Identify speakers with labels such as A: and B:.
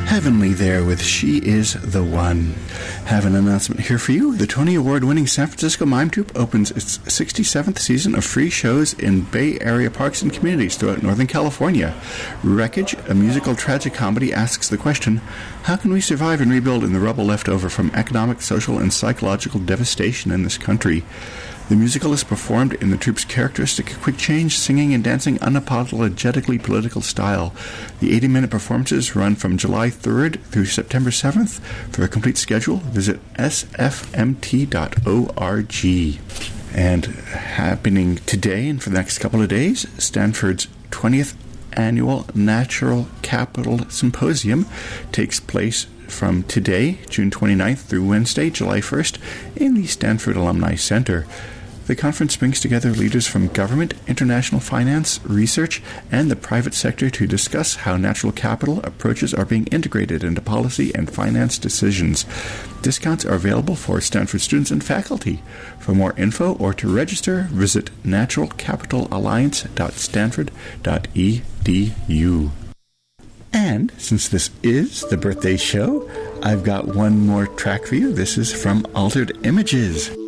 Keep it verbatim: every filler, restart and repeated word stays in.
A: Heavenly there with She Is the One. Have an announcement here for you. The Tony Award-winning San Francisco Mime Troupe opens its sixty-seventh season of free shows in Bay Area parks and communities throughout Northern California. Wreckage, a musical tragic comedy, asks the question, how can we survive and rebuild in the rubble left over from economic, social, and psychological devastation in this country? The musical is performed in the troupe's characteristic quick-change, singing and dancing, unapologetically political style. The eighty-minute performances run from July third through September seventh. For a complete schedule, visit s f m t dot org. And happening today and for the next couple of days, Stanford's twentieth Annual Natural Capital Symposium takes place from today, June twenty-ninth, through Wednesday, July first, in the Stanford Alumni Center. The conference brings together leaders from government, international finance, research, and the private sector to discuss how natural capital approaches are being integrated into policy and finance decisions. Discounts are available for Stanford students and faculty. For more info or to register, visit natural capital alliance dot stanford dot e d u. And since this is the birthday show, I've got one more track for you. This is from Altered Images.